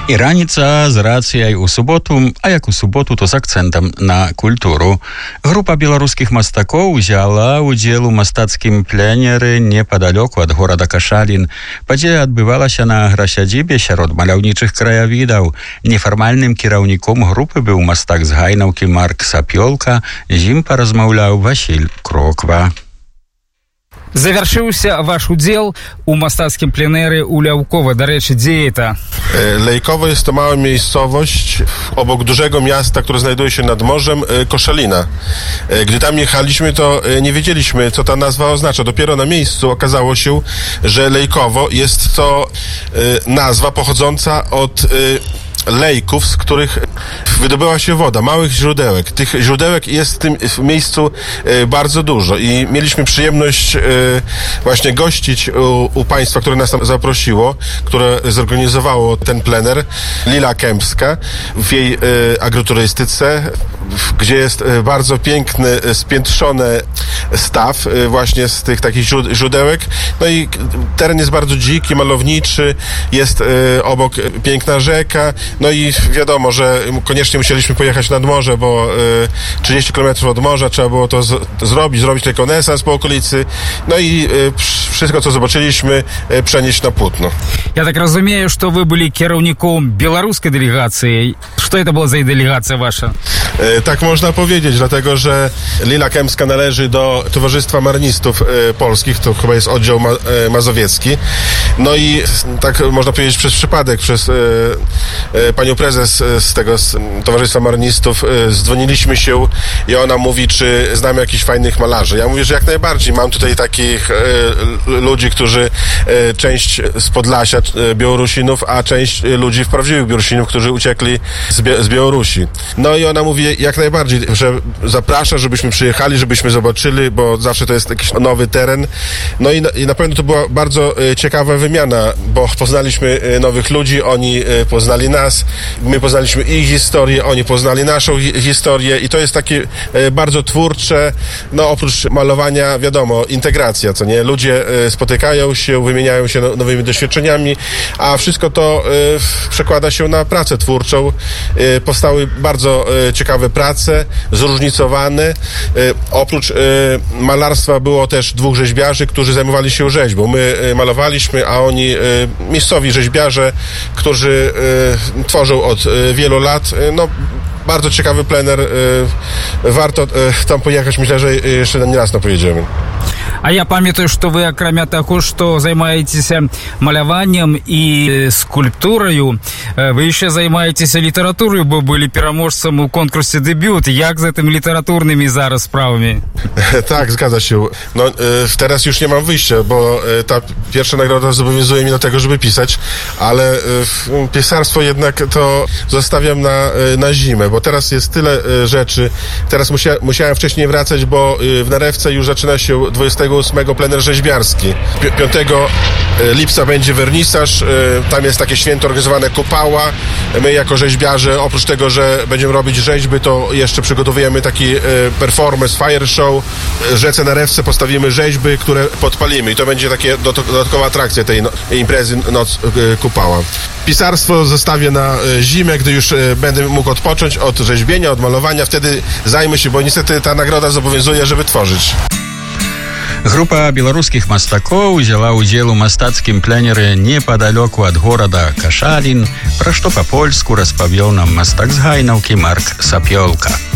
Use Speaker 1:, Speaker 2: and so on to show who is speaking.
Speaker 1: І раніца з рацыяй у суботу, а як у суботу, то з акцэнтам на культуру. Група беларускіх мастакоў узяла ўдзел у мастацкім пленеры непадалёку ад горада Кашалін. Падзея адбывалася на аграсядзібе сярод маляўнічых краявідаў. Нефармальным кіраўніком групы быў мастак з Гайнаўкі Марк Сапёлка. З ім паразмаўляў Васіль Кроква.
Speaker 2: Завершыўся ваш удзел у мастацкім пленеры у Ляўкова. Do rzeczy, gdzie jest to?
Speaker 3: Lejkowo jest to mała miejscowość obok dużego miasta, które znajduje się nad morzem, Koszalina. Gdy tam jechaliśmy, to nie wiedzieliśmy, co ta nazwa oznacza. Dopiero na miejscu okazało się, że Lejkowo jest to nazwa pochodząca od lejków, z których wydobyła się woda, małych źródełek. Tych źródełek jest w tym miejscu bardzo dużo i mieliśmy przyjemność właśnie gościć u państwa, które nas tam zaprosiło, które zorganizowało ten plener, Lila Kępska, w jej agroturystyce, gdzie jest bardzo piękny, spiętrzony staw właśnie z tych takich źródełek. No i teren jest bardzo dziki, malowniczy, jest obok piękna rzeka. No i wiadomo, że koniecznie musieliśmy pojechać nad morze, bo 30 km od morza trzeba było to zrobić rekonesans po okolicy. No i wszystko, co zobaczyliśmy, przenieść na płótno.
Speaker 2: Ja tak rozumiem, że wy byli kierownikiem białoruskiej delegacji. Co to była za delegacja wasza?
Speaker 3: Tak można powiedzieć, dlatego że Lila Kępska należy do Towarzystwa Marynistów Polskich, to chyba jest oddział mazowiecki. No i tak można powiedzieć przez przypadek, przez panią prezes z tego Towarzystwa Marynistów zdzwoniliśmy się i ona mówi, czy znamy jakichś fajnych malarzy. Ja mówię, że jak najbardziej. Mam tutaj takich ludzi, którzy część z Podlasia, Białorusinów, a część ludzi prawdziwych Białorusinów, którzy uciekli z Białorusi. No i ona mówi, jak najbardziej, że zaprasza, żebyśmy przyjechali, żebyśmy zobaczyli, bo zawsze to jest jakiś nowy teren. No i na pewno to była bardzo ciekawa wymiana, bo poznaliśmy nowych ludzi, oni poznali nas, my poznaliśmy ich historię, oni poznali naszą historię i to jest takie bardzo twórcze, no oprócz malowania, wiadomo, integracja, co nie? Ludzie spotykają się, wymieniają się nowymi doświadczeniami, a wszystko to przekłada się na pracę twórczą. Powstały bardzo ciekawe prace, zróżnicowane. Oprócz malarstwa było też dwóch rzeźbiarzy, którzy zajmowali się rzeźbą. My malowaliśmy, a oni miejscowi rzeźbiarze, którzy tworzą od wielu lat. No, bardzo ciekawy plener. Warto tam pojechać. Myślę, że jeszcze nie raz pojedziemy.
Speaker 2: А я памятаю, што вы, акрамя таго, што займаецеся маляваннем і скульптураю, вы яшчэ займаецеся літаратурай, бо былі пераможцам у конкурсе «Дебют». Jak z tym literaturymi zaraz sprawami?
Speaker 3: Tak, zgadza się. No, teraz już nie mam wyjścia, bo ta pierwsza nagroda zobowiązuje mnie do tego, żeby pisać, ale pisarstwo jednak to zostawiam na zimę, bo teraz jest tyle rzeczy. Teraz musiałem wcześniej wracać, bo w Narewce już zaczyna się 28 plener rzeźbiarski. 5 lipca będzie wernisaż, tam jest takie święto organizowane Kupała. My jako rzeźbiarze, oprócz tego, że będziemy robić rzeźby, to jeszcze przygotowujemy taki performance, fire show. W rzece Narewce postawimy rzeźby, które podpalimy i to będzie takie dodatkowa atrakcja tej imprezy Noc Kupała. Pisarstwo zostawię na zimę, gdy już będę mógł odpocząć od rzeźbienia, od malowania, wtedy zajmę się, bo niestety ta nagroda zobowiązuje, żeby tworzyć.
Speaker 1: Група беларускіх мастакоў узяла ўдзел у мастацкім пленеры непадалёку ад горада Кашалін, пра што па-польску распавёў нам мастак з Гайнаўкі Марк Сапёлка.